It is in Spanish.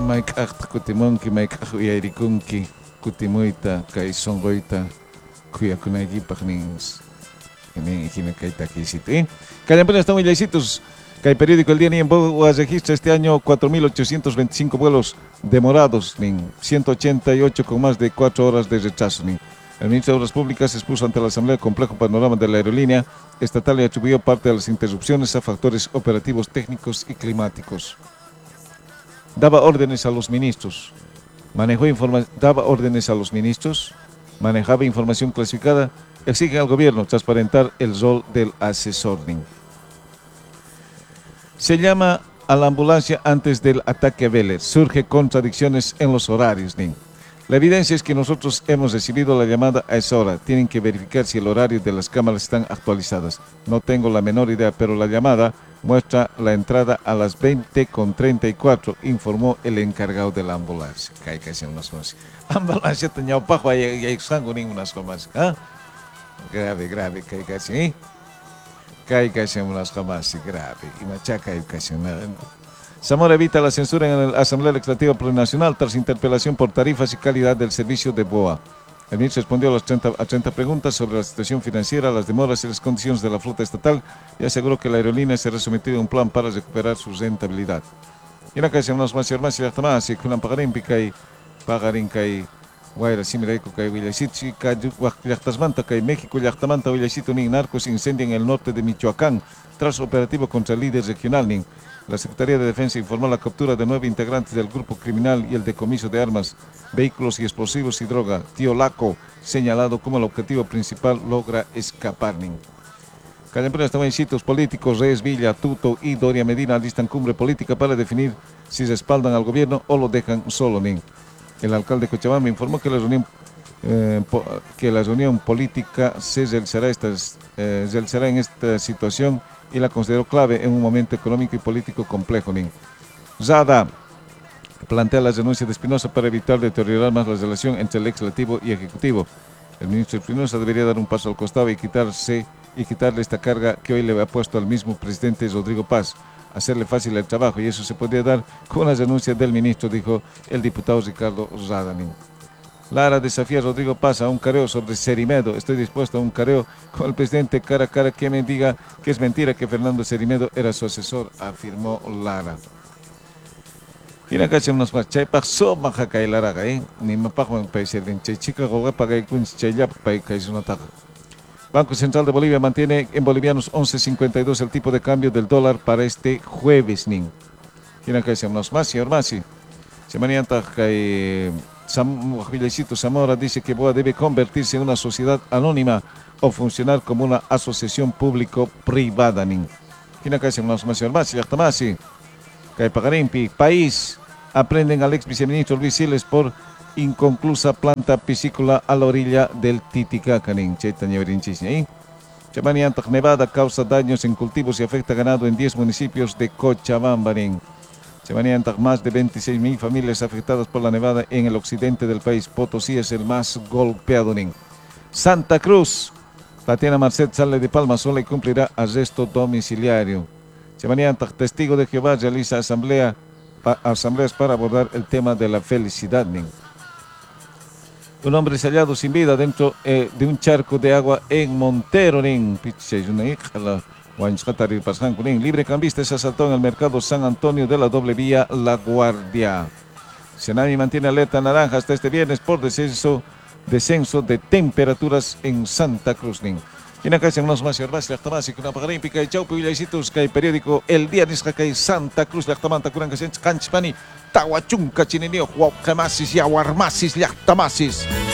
Maik'aq kutimunki, maik'aq uyayrikunki, kutimuita, kay songoita, kuyakunaykipaq nin hina kay takisito. Callampuña estamos yaycitos. Kay periódico El Día ni en Boa registra este año 4.825 vuelos demorados, nin 188 con más de 4 horas de retraso. Nin. El ministro de Obras Públicas expuso ante la Asamblea el complejo panorama de la aerolínea estatal y atribuyó parte de las interrupciones a factores operativos técnicos y climáticos. Daba órdenes a los ministros, daba órdenes a los ministros, manejaba información clasificada, exige al gobierno transparentar el rol del asesor. Se llama a la ambulancia antes del ataque a Vélez, surge contradicciones en los horarios. La evidencia es que nosotros hemos recibido la llamada a esa hora. Tienen que verificar si el horario de las cámaras están actualizadas. No tengo la menor idea, pero la llamada muestra la entrada a las 20:34, informó el encargado de la ambulancia. Hay que hacer unas cosas. Ambulancia tenía pajo y sango unas cosas. Grave, que hay que hacer. Que hay que hacer unas cosas grave. Y machaca hay que hacer nada. Zamora evita la censura en la Asamblea Legislativa Plurinacional tras interpelación por tarifas y calidad del servicio de BOA. El ministro respondió a 30 preguntas sobre la situación financiera, las demoras y las condiciones de la flota estatal y aseguró que la aerolínea será sometida a un plan para recuperar su rentabilidad. Y la calle más y hasta más y con pagarín kay guayra simiraiko kay Villasitsi kay Yachtasmanta kay México Yachtamanta Villasito nin narcos incendian en el norte de Michoacán tras operativo contra el líder regional nin. La Secretaría de Defensa informó la captura de 9 integrantes del grupo criminal y el decomiso de armas, vehículos y explosivos y droga. Tío Laco, señalado como el objetivo principal, logra escapar. Callampuña están en sitios políticos. Reyes Villa, Tuto y Doria Medina alistan cumbre política para definir si respaldan al gobierno o lo dejan solo. El alcalde de Cochabamba informó que la reunión política se realizará en esta situación y la consideró clave en un momento económico y político complejo. Zada plantea la renuncia de Espinosa para evitar deteriorar más la relación entre el legislativo y ejecutivo. El ministro Espinosa debería dar un paso al costado y quitarle esta carga que hoy le ha puesto al mismo presidente Rodrigo Paz, hacerle fácil el trabajo, y eso se podría dar con la renuncia del ministro, dijo el diputado Ricardo Zada. Lara desafía a Rodrigo Paz a un careo sobre Cerimedo. Estoy dispuesto a un careo con el presidente cara a cara que me diga que es mentira que Fernando Cerimedo era su asesor, afirmó Lara. Y la calle unos más chay pasó baja cae Lara ni me pago en país el chay chica goga paga y chay ya paga cae una taja. Banco Central de Bolivia mantiene en bolivianos 11.52 el tipo de cambio del dólar para este jueves. Y la calle unos más señor Masi. Se manianta que Zamora dice que BOA debe convertirse en una sociedad anónima o funcionar como una asociación público-privada. País aprenden al ex viceministro Luis Siles por inconclusa planta piscícola a la orilla del Titicaca. Nevada causa daños en cultivos y afecta ganado en 10 municipios de Cochabamba. Se manejan más de 26.000 familias afectadas por la nevada en el occidente del país. Potosí es el más golpeado. Santa Cruz, Tatiana Marcet sale de Palma sola y cumplirá arresto domiciliario. Se manejan testigo de Jehová realiza asambleas para abordar el tema de la felicidad. Un hombre es hallado sin vida dentro de un charco de agua en Montero. Librecambista se asaltó en el mercado San Antonio de la doble vía La Guardia. Senami mantiene alerta naranja hasta este viernes por descenso de temperaturas en Santa Cruz. Y en acá se nos más y Tomás y con apagarín pica y chaupo y laicitos que hay periódico El Día de Santa Cruz Yachtamanta Curan que se canchpani Tahuachunca Chininio Huaucamasis y Aguarmasis Yachamasis.